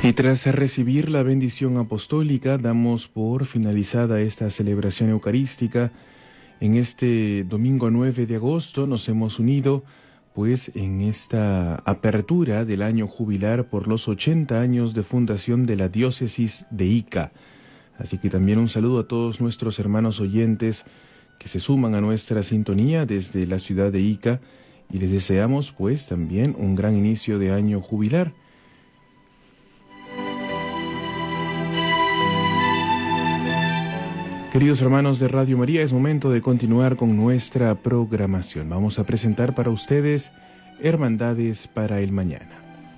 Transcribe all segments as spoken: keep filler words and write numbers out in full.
Y tras recibir la bendición apostólica, damos por finalizada esta celebración eucarística. En este domingo nueve de agosto nos hemos unido pues en esta apertura del año jubilar por los ochenta años de fundación de la diócesis de Ica. Así que también un saludo a todos nuestros hermanos oyentes que se suman a nuestra sintonía desde la ciudad de Ica y les deseamos pues también un gran inicio de año jubilar. Queridos hermanos de Radio María, es momento de continuar con nuestra programación. Vamos a presentar para ustedes Hermandades para el Mañana.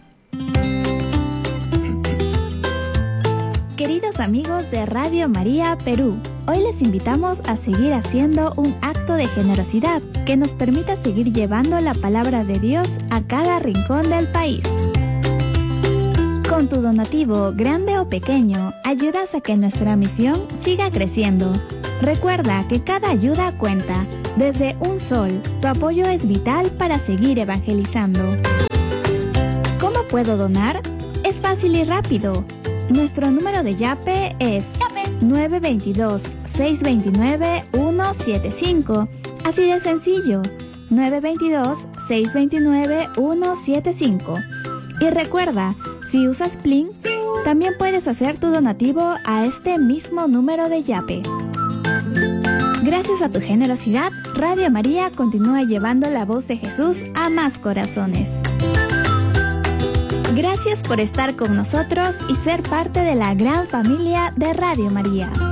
Queridos amigos de Radio María Perú, hoy les invitamos a seguir haciendo un acto de generosidad que nos permita seguir llevando la palabra de Dios a cada rincón del país. Con tu donativo, grande o pequeño, ayudas a que nuestra misión siga creciendo. Recuerda que cada ayuda cuenta. Desde un sol, tu apoyo es vital para seguir evangelizando. ¿Cómo puedo donar? Es fácil y rápido. Nuestro número de Yape es nueve dos dos, seis dos nueve, uno siete cinco. Así de sencillo, nueve dos dos, seis dos nueve, uno siete cinco. Y recuerda, si usas Plin, también puedes hacer tu donativo a este mismo número de Yape. Gracias a tu generosidad, Radio María continúa llevando la voz de Jesús a más corazones. Gracias por estar con nosotros y ser parte de la gran familia de Radio María.